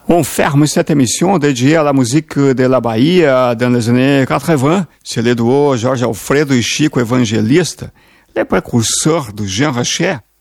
On ferme cette émission dédiée à la musique de la Bahia dans les années 80. C'est le duo Jorge Alfredo et Chico Evangelista, les précurseurs du genre axé.